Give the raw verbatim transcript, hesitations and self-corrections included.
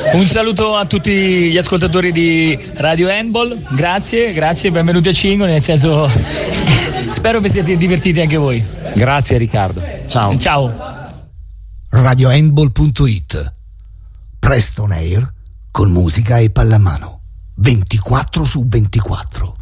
Un saluto a tutti gli ascoltatori di Radio Handball, grazie, grazie, benvenuti a Cingo, nel senso spero vi siate divertiti anche voi. Grazie Riccardo, ciao. Ciao. radio handball punto it, Preston Air con musica e pallamano, ventiquattro su ventiquattro.